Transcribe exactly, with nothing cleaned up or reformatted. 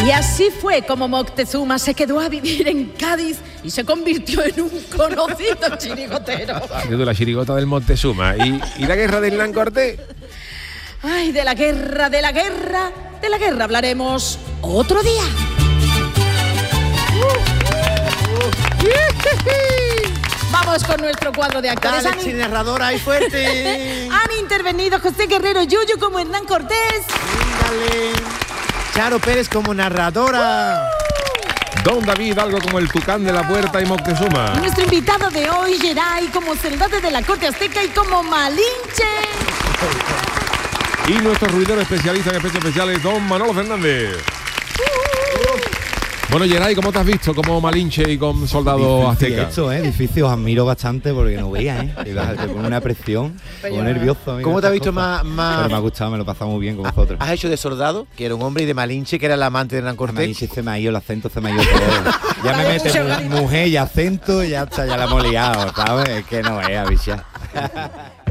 Y así fue como Moctezuma se quedó a vivir en Cádiz y se convirtió en un conocido chirigotero. De la chirigota del Moctezuma. ¿Y, y la guerra de Hernán Cortés? Ay, de la guerra, de la guerra, de la guerra hablaremos otro día. Vamos con nuestro cuadro de actores. Dale, Han, narradora, ahí fuerte. han intervenido José Guerrero Yuyu como Hernán Cortés. Dale. Charo Pérez como narradora. Don David, algo como el Tucán de la Puerta y Moctezuma. Nuestro invitado de hoy, Geray, como soldado de la corte azteca y como Malinche. Y nuestro ruidero especialista en efectos especiales, don Manolo Fernández. Bueno, Geray, ¿cómo te has visto como Malinche y con soldado difícil azteca? Esto, ¿eh? Difícil, os admiro bastante porque no veía, ¿eh? Te das- te pone una presión, te pongo nervioso. mira, ¿Cómo te has estas visto cosas. más, más- Pero me ha gustado, me lo he pasado muy bien con vosotros. Has hecho de soldado, que era un hombre, y de Malinche, que era el amante de Hernán A Cortés. Malinche se me ha ido el acento, se me ha ido todo. Ya me mete mu- mujer y acento y ya está, ya la hemos liado, ¿sabes? Es que no es, bicha.